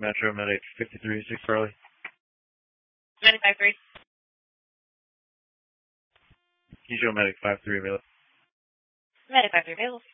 Metro Medic 53, 6 Charlie. 95-3. Keyshow Medic 5-3 available. Medic 5-3 available.